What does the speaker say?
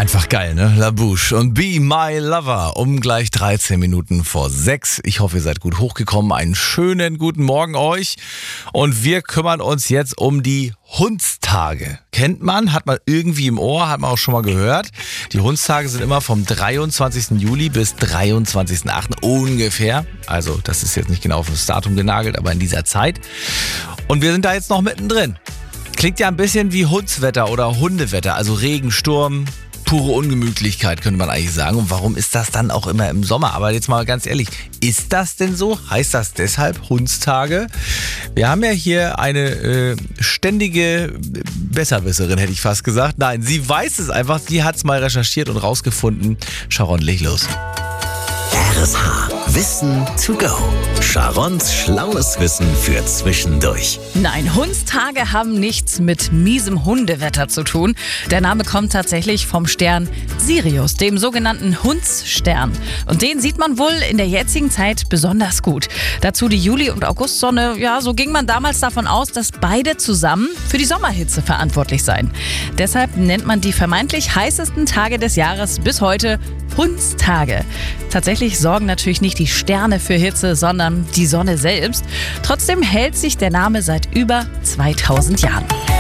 Einfach geil, ne? La Bouche und Be My Lover um gleich 13 Minuten vor 6. Ich hoffe, ihr seid gut hochgekommen. Einen schönen guten Morgen euch. Und wir kümmern uns jetzt um die Hundstage. Kennt man, hat man irgendwie im Ohr, hat man auch schon mal gehört. Die Hundstage sind immer vom 23. Juli bis 23.8. ungefähr. Also das ist jetzt nicht genau auf das Datum genagelt, aber in dieser Zeit. Und wir sind da jetzt noch mittendrin. Klingt ja ein bisschen wie Hundswetter oder Hundewetter, also Regen, Sturm, pure Ungemütlichkeit, könnte man eigentlich sagen. Und warum ist das dann auch immer im Sommer? Aber jetzt mal ganz ehrlich, ist das denn so? Heißt das deshalb Hundstage? Wir haben ja hier eine ständige Besserwisserin, hätte ich fast gesagt. Nein, sie weiß es einfach. Sie hat es mal recherchiert und rausgefunden. Sharon, leg los. RSH. Wissen to go. Sharons schlaues Wissen für zwischendurch. Nein, Hundstage haben nichts mit miesem Hundewetter zu tun. Der Name kommt tatsächlich vom Stern Sirius, dem sogenannten Hundsstern. Und den sieht man wohl in der jetzigen Zeit besonders gut. Dazu die Juli- und Augustsonne. Ja, so ging man damals davon aus, dass beide zusammen für die Sommerhitze verantwortlich seien. Deshalb nennt man die vermeintlich heißesten Tage des Jahres bis heute Hundstage. Tatsächlich sorgen natürlich nicht die Sterne für Hitze, sondern die Sonne selbst. Trotzdem hält sich der Name seit über 2000 Jahren.